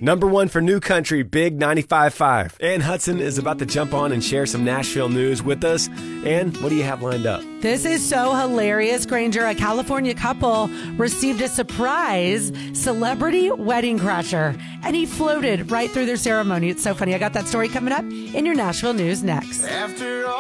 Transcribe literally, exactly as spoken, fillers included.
Number one for New Country, Big ninety-five point five. Ann Hudson is about to jump on and share some Nashville news with us. Ann, what do you have lined up? This is so hilarious, Granger. A California couple received a surprise celebrity wedding crasher, and he floated right through their ceremony. It's so funny. I got that story coming up in your Nashville news next. After all